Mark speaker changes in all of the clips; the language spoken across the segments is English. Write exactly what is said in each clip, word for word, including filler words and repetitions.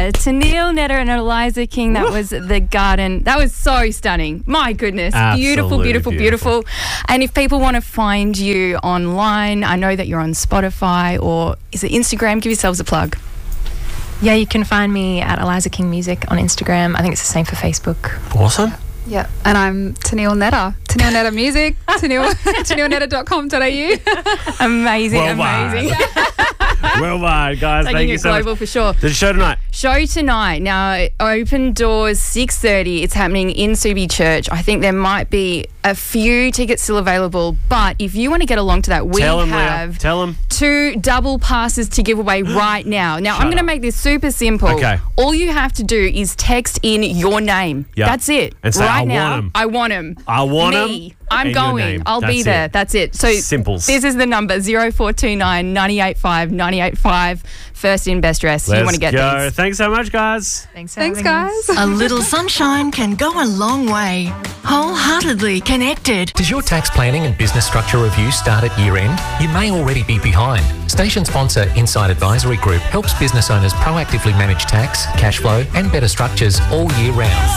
Speaker 1: Uh, Tenille Netter and Eliza King, that was The Garden. That was so stunning. My goodness.
Speaker 2: Absolutely
Speaker 1: beautiful, beautiful,
Speaker 2: beautiful,
Speaker 1: beautiful. And if people want to find you online, I know that you're on Spotify or is it Instagram? Give yourselves a plug.
Speaker 3: Yeah, you can find me at Eliza King Music on Instagram. I think it's the same for Facebook.
Speaker 2: Awesome.
Speaker 4: Yeah, and I'm Tenille Netter. Tenille Netter Music, Tenille, tenille netter dot com dot a u.
Speaker 1: Amazing,
Speaker 2: Worldwide.
Speaker 1: amazing.
Speaker 2: Worldwide, guys.
Speaker 1: Taking
Speaker 2: Thank you
Speaker 1: it
Speaker 2: so much.
Speaker 1: global for sure.
Speaker 2: The show tonight.
Speaker 1: Show tonight. Now, open doors, six thirty. It's happening in Subi Church. I think there might be a few tickets still available, but if you want to get along to that, we
Speaker 2: Tell 'em, Leah.
Speaker 1: have
Speaker 2: Tell 'em.
Speaker 1: two double passes to give away right now. Now,
Speaker 2: Shut
Speaker 1: I'm going to
Speaker 2: up.
Speaker 1: make this super simple.
Speaker 2: Okay.
Speaker 1: All you have to do is text in your name.
Speaker 2: Yeah.
Speaker 1: That's it.
Speaker 2: And say,
Speaker 1: right
Speaker 2: "I
Speaker 1: now,
Speaker 2: want 'em."
Speaker 1: I want him.
Speaker 2: I want 'em
Speaker 1: Me. I'm
Speaker 2: and your
Speaker 1: going.
Speaker 2: name.
Speaker 1: I'll be
Speaker 2: That's
Speaker 1: there.
Speaker 2: it.
Speaker 1: That's it. So
Speaker 2: Simples.
Speaker 1: this is the number, zero four two nine, nine eight five, nine eight five. First in, best dress.
Speaker 2: Let's
Speaker 1: you want to get
Speaker 2: go.
Speaker 1: these.
Speaker 2: Thanks so much, guys.
Speaker 3: Thanks for
Speaker 4: Thanks,
Speaker 3: having us.
Speaker 4: guys.
Speaker 5: A little sunshine can go a long way. Wholeheartedly connected.
Speaker 6: Does your tax planning and business structure review start at year end? You may already be behind. Station sponsor Inside Advisory Group helps business owners proactively manage tax, cash flow and better structures all year round.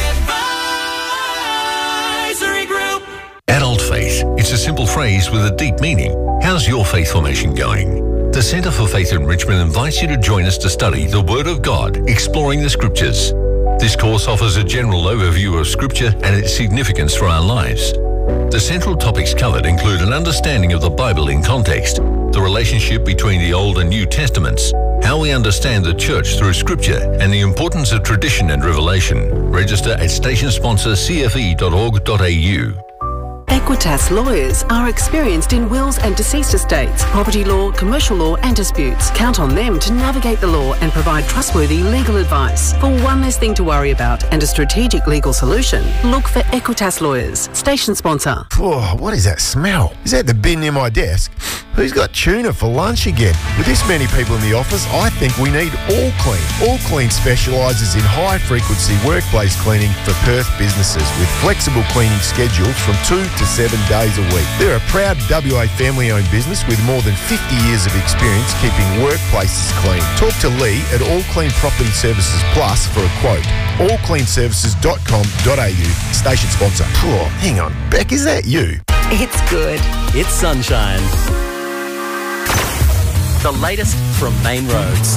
Speaker 7: Adult faith. It's a simple phrase with a deep meaning. How's your faith formation going? The Centre for Faith Enrichment invites you to join us to study the Word of God, exploring the Scriptures. This course offers a general overview of Scripture and its significance for our lives. The central topics covered include an understanding of the Bible in context, the relationship between the Old and New Testaments, how we understand the church through Scripture, and the importance of tradition and revelation. Register at station sponsor c f e dot org dot a u.
Speaker 8: Equitas lawyers are experienced in wills and deceased estates, property law, commercial law and disputes. Count on them to navigate the law and provide trustworthy legal advice. For one less thing to worry about and a strategic legal solution, look for Equitas lawyers. Station sponsor.
Speaker 9: Oh, what is that smell? Is that the bin near my desk? Who's got tuna for lunch again? With this many people in the office, I think we need All Clean. All Clean specialises in high-frequency workplace cleaning for Perth businesses with flexible cleaning schedules from two to seven days a week. They're a proud W A family-owned business with more than fifty years of experience keeping workplaces clean. Talk to Lee at All Clean Property Services Plus for a quote. all clean services dot com dot a u. Station sponsor. Oh, hang on. Beck, is that you?
Speaker 5: It's good.
Speaker 10: It's sunshine. The latest from Main Roads.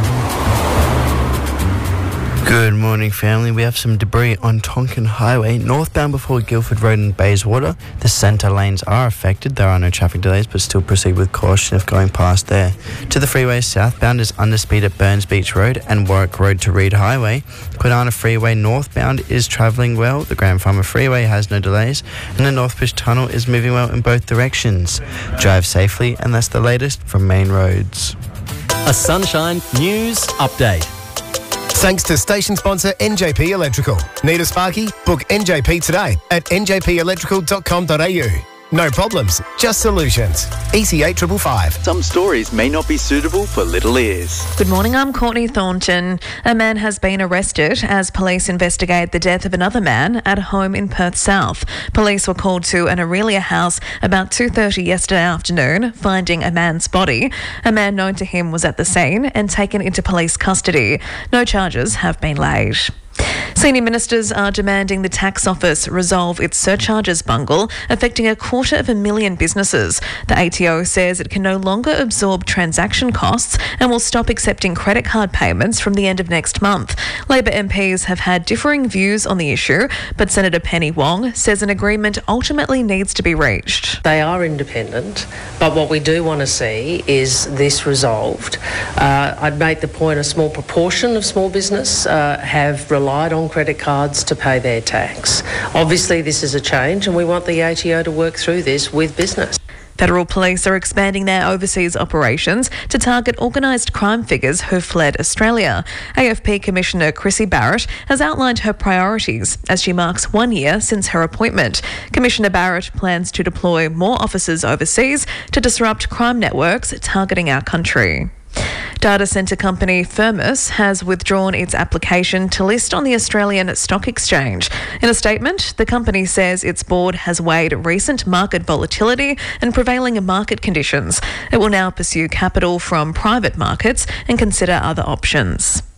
Speaker 11: Good morning, family. We have some debris on Tonkin Highway, northbound before Guildford Road and Bayswater. The centre lanes are affected. There are no traffic delays, but still proceed with caution if going past there. To the freeway, southbound is underspeed at Burns Beach Road and Warwick Road to Reed Highway. Kwinana Freeway northbound is travelling well. The Grand Farmer Freeway has no delays, and the North Bush Tunnel is moving well in both directions. Drive safely, and that's the latest from Main Roads.
Speaker 10: A Sunshine News Update.
Speaker 12: Thanks to station sponsor N J P Electrical. Need a Sparky? Book N J P today at n j p electrical dot com dot a u. No problems, just solutions. E C eight five five.
Speaker 13: Some stories may not be suitable for little ears.
Speaker 14: Good morning, I'm Courtney Thornton. A man has been arrested as police investigate the death of another man at a home in Perth South. Police were called to an Aurelia house about two thirty yesterday afternoon, finding a man's body. A man known to him was at the scene and taken into police custody. No charges have been laid. Senior ministers are demanding the tax office resolve its surcharges bungle, affecting a quarter of a million businesses. The A T O says it can no longer absorb transaction costs and will stop accepting credit card payments from the end of next month. Labor M Ps have had differing views on the issue, but Senator Penny Wong says an agreement ultimately needs to be reached.
Speaker 15: They are independent, but what we do want to see is this resolved. Uh, I'd make the point a small proportion of small business uh, have relied on credit cards to pay their tax. Obviously, this is a change and we want the A T O to work through this with business.
Speaker 14: Federal police are expanding their overseas operations to target organised crime figures who fled Australia. A F P Commissioner Chrissy Barrett has outlined her priorities as she marks one year since her appointment. Commissioner Barrett plans to deploy more officers overseas to disrupt crime networks targeting our country. Data centre company Firmus has withdrawn its application to list on the Australian Stock Exchange. In a statement, the company says its board has weighed recent market volatility and prevailing market conditions. It will now pursue capital from private markets and consider other options.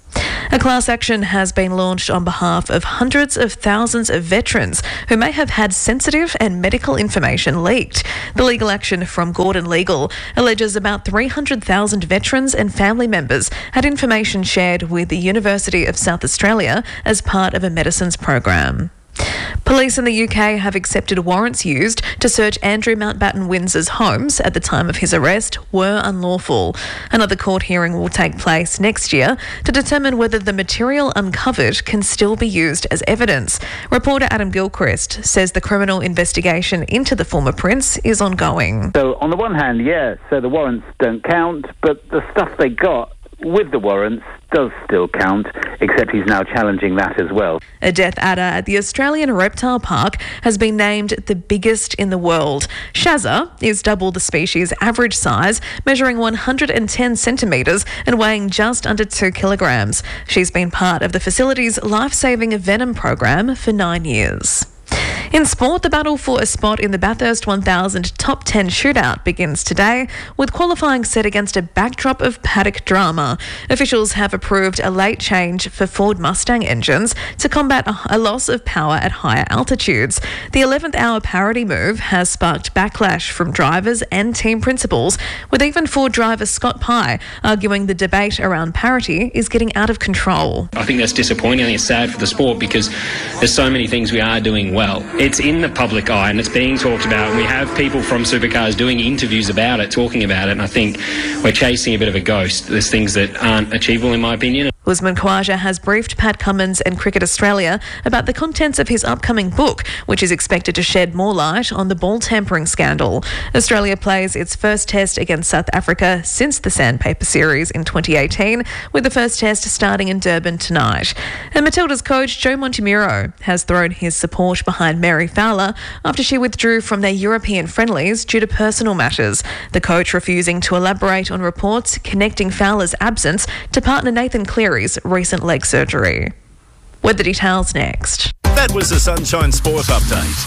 Speaker 14: A class action has been launched on behalf of hundreds of thousands of veterans who may have had sensitive and medical information leaked. The legal action from Gordon Legal alleges about three hundred thousand veterans and family members had information shared with the University of South Australia as part of a medicines program. Police in the U K have accepted warrants used to search Andrew Mountbatten Windsor's homes at the time of his arrest were unlawful. Another court hearing will take place next year to determine whether the material uncovered can still be used as evidence. Reporter Adam Gilchrist says the criminal investigation into the former prince is ongoing.
Speaker 16: So on the one hand, yeah, so the warrants don't count, but the stuff they got with the warrants does still count, except he's now challenging that as well.
Speaker 14: A death adder at the Australian Reptile Park has been named the biggest in the world. Shazza is double the species' average size, measuring one hundred ten centimetres and weighing just under two kilograms. She's been part of the facility's life-saving venom program for nine years. In sport, the battle for a spot in the Bathurst one thousand Top ten shootout begins today, with qualifying set against a backdrop of paddock drama. Officials have approved a late change for Ford Mustang engines to combat a loss of power at higher altitudes. The eleventh hour parity move has sparked backlash from drivers and team principals, with even Ford driver Scott Pye arguing the debate around parity is getting out of control.
Speaker 17: I think that's disappointing. I think it's sad for the sport because there's so many things we are doing well. It's in the public eye and it's being talked about. We have people from Supercars doing interviews about it, talking about it, and I think we're chasing a bit of a ghost. There's things that aren't achievable in my opinion.
Speaker 14: Usman Khawaja has briefed Pat Cummins and Cricket Australia about the contents of his upcoming book, which is expected to shed more light on the ball tampering scandal. Australia plays its first test against South Africa since the Sandpaper Series in twenty eighteen, with the first test starting in Durban tonight. And Matilda's coach Joe Montemuro has thrown his support behind Mary Fowler after she withdrew from their European friendlies due to personal matters. The coach refusing to elaborate on reports connecting Fowler's absence to partner Nathan Cleary's recent leg surgery. Weather details next.
Speaker 18: That was the Sunshine Sport Update.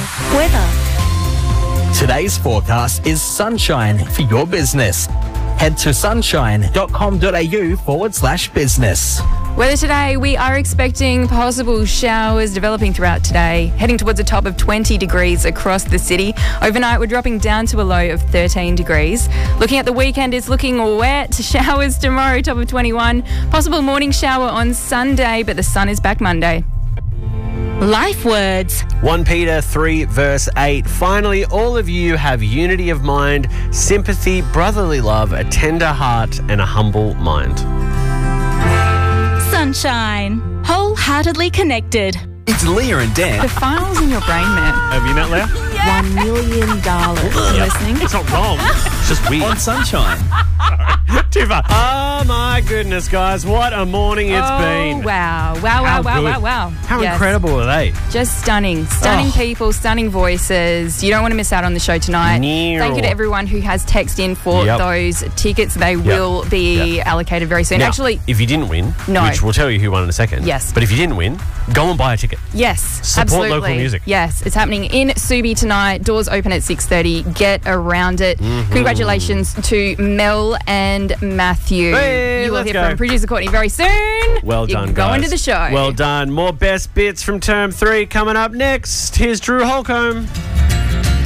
Speaker 19: Weather.
Speaker 10: Today's forecast is sunshine for your business. Head to sunshine.com.au forward slash business.
Speaker 1: Weather today, we are expecting possible showers developing throughout today, heading towards a top of twenty degrees across the city. Overnight, we're dropping down to a low of thirteen degrees. Looking at the weekend, it's looking wet. Showers tomorrow, top of twenty-one. Possible morning shower on Sunday, but the sun is back Monday.
Speaker 19: Life words.
Speaker 2: First Peter three verse eight. Finally, all of you have unity of mind, sympathy, brotherly love, a tender heart and a humble mind.
Speaker 19: Sunshine. Wholeheartedly connected.
Speaker 18: It's Leah and Dan.
Speaker 1: The files in your brain, man.
Speaker 2: Have you met Leah?
Speaker 1: One million dollars.
Speaker 2: Yep.
Speaker 1: Listening?
Speaker 2: It's not wrong. It's just weird.
Speaker 18: On Sunshine.
Speaker 2: Too far. Oh my goodness, guys. What a morning it's
Speaker 1: oh,
Speaker 2: been.
Speaker 1: Wow. Wow, wow,
Speaker 2: How
Speaker 1: wow,
Speaker 2: good.
Speaker 1: wow, wow.
Speaker 2: How
Speaker 1: Yes.
Speaker 2: incredible are they?
Speaker 1: Just stunning. Stunning
Speaker 2: Oh.
Speaker 1: people, stunning voices. You don't want to miss out on the show tonight.
Speaker 2: No.
Speaker 1: Thank you to everyone who has texted in for
Speaker 2: Yep.
Speaker 1: those tickets. They will be
Speaker 2: Yep.
Speaker 1: allocated very soon.
Speaker 2: Now,
Speaker 1: Actually,
Speaker 2: if you didn't win,
Speaker 1: No.
Speaker 2: which we'll tell you who won in a second.
Speaker 1: Yes.
Speaker 2: But if you didn't win, go and buy a ticket.
Speaker 1: yes,
Speaker 2: Support
Speaker 1: absolutely.
Speaker 2: local music.
Speaker 1: Yes, it's happening in Subi tonight. Doors open at six thirty. Get around it.
Speaker 2: Mhm.
Speaker 1: Congratulations to Mel and Matthew.
Speaker 2: Hey,
Speaker 1: you will
Speaker 2: let's
Speaker 1: hear
Speaker 2: go.
Speaker 1: from producer Courtney very soon.
Speaker 2: Well
Speaker 1: you
Speaker 2: done,
Speaker 1: can go
Speaker 2: guys.
Speaker 1: into the show.
Speaker 2: Well done. More best bits from term three coming up next. Here's Drew Holcomb.